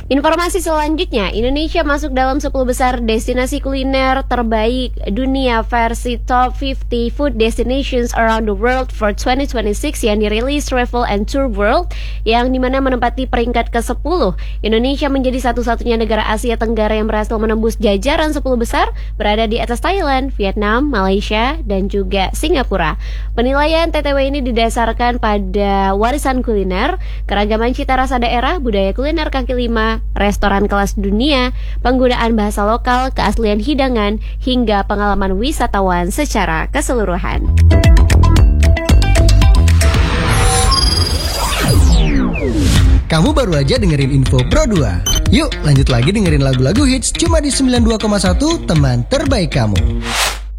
Informasi selanjutnya, Indonesia masuk dalam 10 besar destinasi kuliner terbaik dunia versi Top 50 Food Destinations Around the World for 2026 yang dirilis Travel and Tour World, yang dimana menempati peringkat ke-10. Indonesia menjadi satu-satunya negara Asia Tenggara yang berhasil menembus jajaran 10 besar, berada di atas Thailand, Vietnam, Malaysia, dan juga Singapura. Penilaian TTW ini didasarkan pada warisan kuliner, keragaman cita rasa daerah, budaya kuliner kaki lima, restoran kelas dunia, penggunaan bahasa lokal, keaslian hidangan, hingga pengalaman wisatawan secara keseluruhan. Kamu baru aja dengerin Info Pro 2. Yuk lanjut lagi dengerin lagu-lagu hits cuma di 92,1 teman terbaik kamu.